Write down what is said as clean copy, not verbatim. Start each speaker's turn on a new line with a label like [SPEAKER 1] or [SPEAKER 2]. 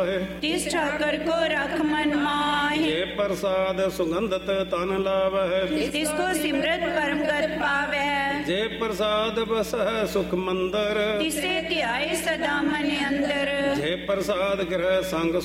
[SPEAKER 1] पाहे।
[SPEAKER 2] तिस ठाकर को रख मन माहे।
[SPEAKER 1] जे प्रसाद सुगंधत तन लावह।
[SPEAKER 2] तिसको सिमरत परम गत पावै।
[SPEAKER 1] जे प्रसाद बसह सुख मंदर।
[SPEAKER 2] तिसे ध्याए सदा मन अंदर।
[SPEAKER 1] जे प्रसाद ग्रह संग